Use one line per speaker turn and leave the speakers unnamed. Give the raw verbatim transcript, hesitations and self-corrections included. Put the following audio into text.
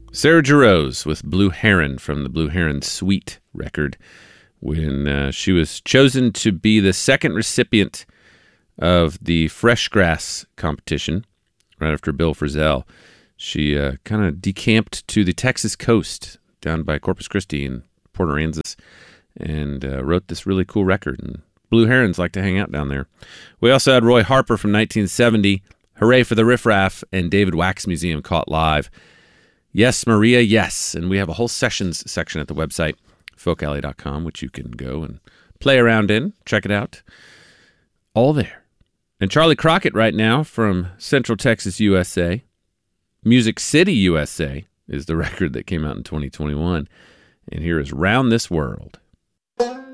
Sarah Jarosz with Blue Heron from the Blue Heron Suite record when uh, she was chosen to be the second recipient of the Fresh Grass competition right after Bill Frisell. She uh, kind of decamped to the Texas coast down by Corpus Christi and Port Aransas and uh, wrote this really cool record. And Blue Herons like to hang out down there. We also had Roy Harper from nineteen seventy, Hooray for the Riff Raff, and David Wax Museum Caught Live. Yes, Maria, yes. And we have a whole sessions section at the website, folk alley dot com, which you can go and play around in. Check it out. All there. And Charlie Crockett right now from Central Texas, U S A. Music City, U S A is the record that came out in twenty twenty-one. And here is Round This World.